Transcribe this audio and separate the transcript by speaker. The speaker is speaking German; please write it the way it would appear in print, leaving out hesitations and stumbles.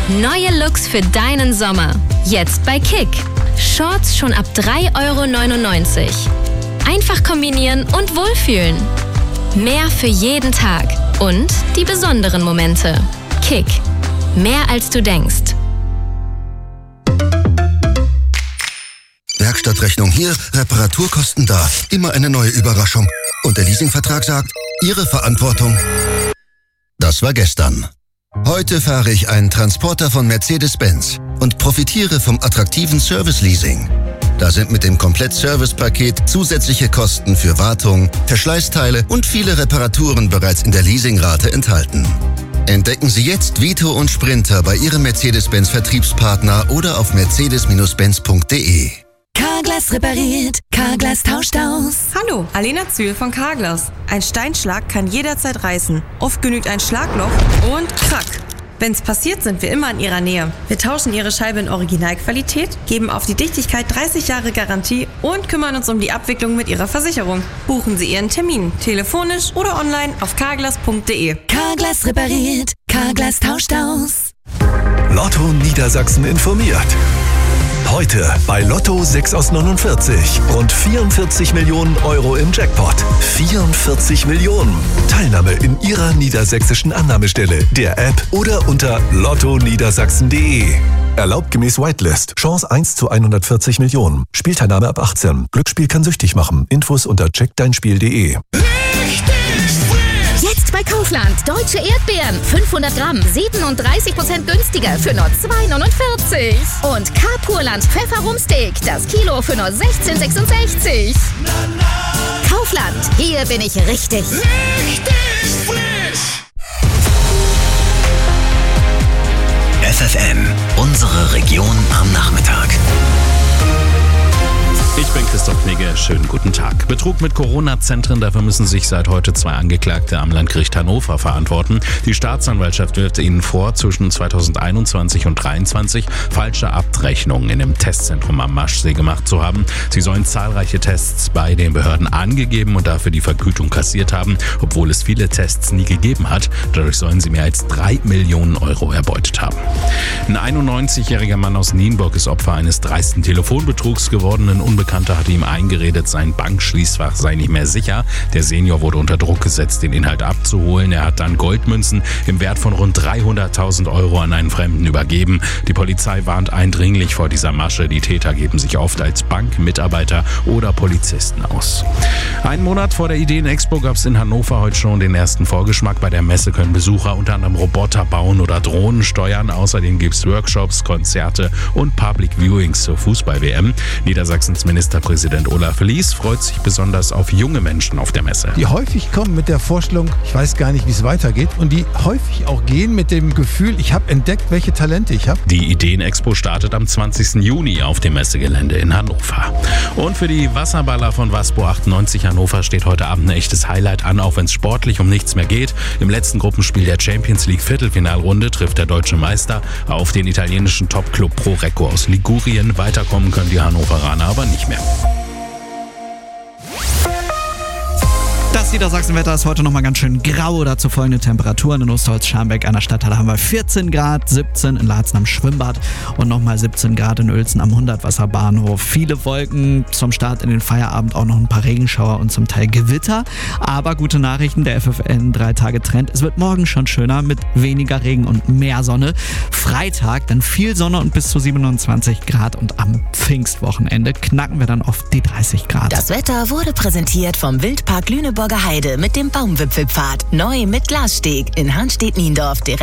Speaker 1: Neue Looks für deinen Sommer. Jetzt bei Kick. Shorts schon ab 3,99 €. Einfach kombinieren und wohlfühlen. Mehr für jeden Tag. Und die besonderen Momente. Kick. Mehr als du denkst.
Speaker 2: Werkstattrechnung hier, Reparaturkosten da. Immer eine neue Überraschung. Und der Leasingvertrag sagt, Ihre Verantwortung. Das war gestern. Heute fahre ich einen Transporter von Mercedes-Benz und profitiere vom attraktiven Service-Leasing. Da sind mit dem Komplett-Service-Paket zusätzliche Kosten für Wartung, Verschleißteile und viele Reparaturen bereits in der Leasingrate enthalten. Entdecken Sie jetzt Vito und Sprinter bei Ihrem Mercedes-Benz-Vertriebspartner oder auf mercedes-benz.de.
Speaker 3: Carglass repariert, Carglass tauscht aus.
Speaker 4: Hallo, Alena Zühl von Carglass. Ein Steinschlag kann jederzeit reißen. Oft genügt ein Schlagloch und krack. Wenn's passiert, sind wir immer in Ihrer Nähe. Wir tauschen Ihre Scheibe in Originalqualität, geben auf die Dichtigkeit 30 Jahre Garantie und kümmern uns um die Abwicklung mit Ihrer Versicherung. Buchen Sie Ihren Termin, telefonisch oder online auf carglass.de.
Speaker 3: Carglass repariert, Carglass tauscht aus.
Speaker 5: Lotto Niedersachsen informiert. Heute bei Lotto 6 aus 49. Rund 44 Millionen € im Jackpot. 44 Millionen. Teilnahme in Ihrer niedersächsischen Annahmestelle, der App oder unter lottoniedersachsen.de. Erlaubt gemäß Whitelist. Chance 1 zu 140 Millionen. Spielteilnahme ab 18. Glücksspiel kann süchtig machen. Infos unter checkdeinspiel.de.
Speaker 6: Jetzt bei Kaufland. Deutsche Erdbeeren. 500 Gramm. 37% günstiger für nur 2,49 €. Und Carpurland Pfefferrumsteak. Das Kilo für nur 16,66 €. Kaufland. Hier bin ich richtig.
Speaker 7: FFN. Unsere Region am Nachmittag.
Speaker 8: Ich bin Christoph Knigge, schönen guten Tag. Betrug mit Corona-Zentren, dafür müssen sich seit heute 2 Angeklagte am Landgericht Hannover verantworten. Die Staatsanwaltschaft wirft ihnen vor, zwischen 2021 und 2023 falsche Abrechnungen in dem Testzentrum am Maschsee gemacht zu haben. Sie sollen zahlreiche Tests bei den Behörden angegeben und dafür die Vergütung kassiert haben, obwohl es viele Tests nie gegeben hat. Dadurch sollen sie mehr als 3 Millionen € erbeutet haben. Ein 91-jähriger Mann aus Nienburg ist Opfer eines dreisten Telefonbetrugs geworden. Ein Unbekannter hatte ihm eingeredet, sein Bankschließfach sei nicht mehr sicher. Der Senior wurde unter Druck gesetzt, den Inhalt abzuholen. Er hat dann Goldmünzen im Wert von rund 300.000 € an einen Fremden übergeben. Die Polizei warnt eindringlich vor dieser Masche. Die Täter geben sich oft als Bankmitarbeiter oder Polizisten aus. Einen Monat vor der Ideen-Expo gab es in Hannover heute schon den ersten Vorgeschmack. Bei der Messe können Besucher unter anderem Roboter bauen oder Drohnen steuern. Außerdem gibt es Workshops, Konzerte und Public Viewings zur Fußball-WM. Niedersachsens Ministerpräsident Olaf Lies freut sich besonders auf junge Menschen auf der Messe.
Speaker 9: Die häufig kommen mit der Vorstellung, ich weiß gar nicht, wie es weitergeht. Und die häufig auch gehen mit dem Gefühl, ich habe entdeckt, welche Talente ich habe.
Speaker 8: Die Ideen-Expo startet am 20. Juni auf dem Messegelände in Hannover. Und für die Wasserballer von Waspo 98 Hannover steht heute Abend ein echtes Highlight an, auch wenn es sportlich um nichts mehr geht. Im letzten Gruppenspiel der Champions League Viertelfinalrunde trifft der deutsche Meister auf den italienischen Topclub Pro Recco aus Ligurien. Weiterkommen können die Hannoveraner aber nicht mehr.
Speaker 10: Das Niedersachsenwetter ist heute nochmal ganz schön grau. Dazu folgende Temperaturen. In Osterholz-Scharmbeck an der Stadthalle haben wir 14 Grad, 17 in Laatzen am Schwimmbad und nochmal 17 Grad in Uelzen am Hundertwasserbahnhof. Viele Wolken, zum Start in den Feierabend auch noch ein paar Regenschauer und zum Teil Gewitter. Aber gute Nachrichten, der FFN 3-Tage-Trend. Es wird morgen schon schöner mit weniger Regen und mehr Sonne. Freitag dann viel Sonne und bis zu 27 Grad und am Pfingstwochenende knacken wir dann oft die 30 Grad.
Speaker 3: Das Wetter wurde präsentiert vom Wildpark Lüneburger Heide mit dem Baumwipfelpfad. Neu mit Glassteg in Hanstedt-Niendorf direkt